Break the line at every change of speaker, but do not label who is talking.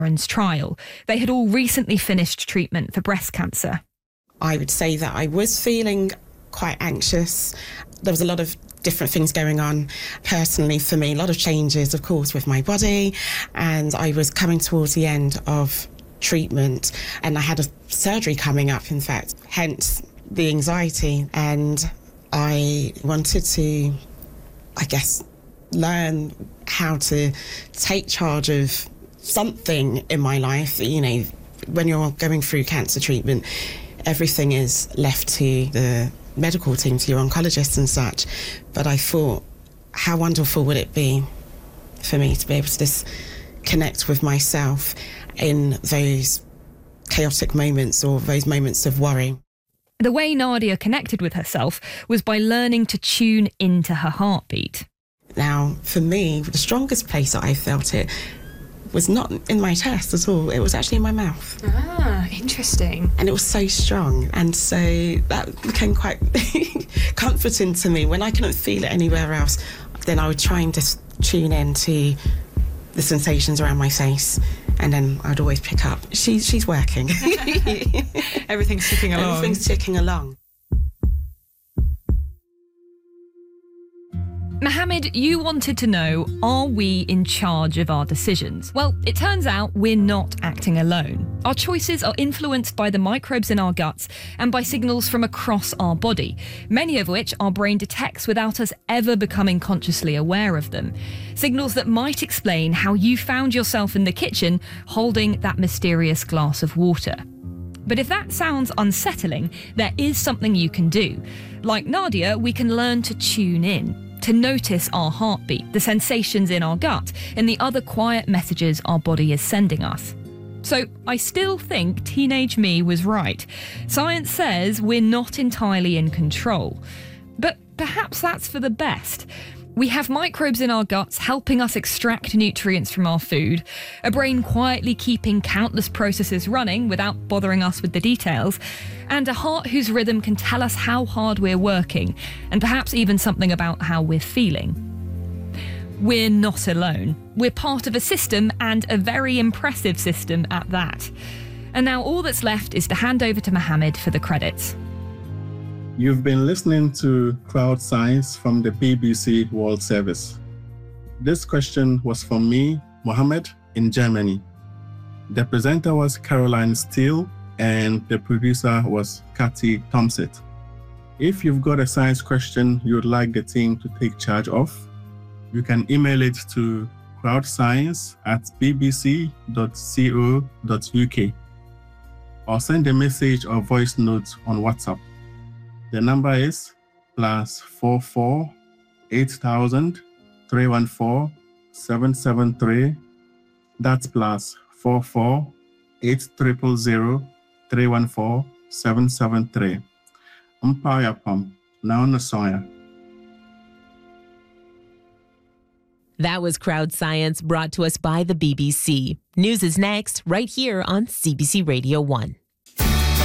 Aaron's trial. They had all recently finished treatment for breast cancer.
I would say that I was feeling quite anxious. There was a lot of different things going on personally for me, a lot of changes, of course, with my body. And I was coming towards the end of treatment and I had a surgery coming up, in fact, hence the anxiety. And I wanted to, I guess, learn how to take charge of something in my life. You know, when you're going through cancer treatment, everything is left to the medical team, to your oncologist and such. But I thought, how wonderful would it be for me to be able to just connect with myself in those chaotic moments or those moments of worry.
The way Nadia connected with herself was by learning to tune into her heartbeat.
Now, for me, the strongest place that I felt it was not in my chest at all. It was actually in my mouth.
Ah, interesting.
And it was so strong. And so that became quite comforting to me. When I couldn't feel it anywhere else, then I would try and just tune in to the sensations around my face. And then I'd always pick up, she's working.
Everything's ticking along.
Everything's ticking along.
Mohammed, you wanted to know, are we in charge of our decisions? Well, it turns out we're not acting alone. Our choices are influenced by the microbes in our guts and by signals from across our body, many of which our brain detects without us ever becoming consciously aware of them. Signals that might explain how you found yourself in the kitchen holding that mysterious glass of water. But if that sounds unsettling, there is something you can do. Like Nadia, we can learn to tune in, to notice our heartbeat, the sensations in our gut, and the other quiet messages our body is sending us. So I still think teenage me was right. Science says we're not entirely in control. But perhaps that's for the best. We have microbes in our guts helping us extract nutrients from our food, a brain quietly keeping countless processes running without bothering us with the details, and a heart whose rhythm can tell us how hard we're working, and perhaps even something about how we're feeling. We're not alone. We're part of a system, and a very impressive system at that. And now all that's left is to hand over to Mohammed for the credits.
You've been listening to Crowd Science from the BBC World Service. This question was from me, Mohammed, in Germany. The presenter was Caroline Steele and the producer was Kathy Tomsit. If you've got a science question you would like the team to take charge of, you can email it to crowdscience@bbc.co.uk or send a message or voice note on WhatsApp. The number is +44 8000 314 773. That's +44 8000 314 773. Umpire Pump, now on the Sawyer.
That was Crowd Science, brought to us by the BBC. News is next, right here on CBC Radio 1.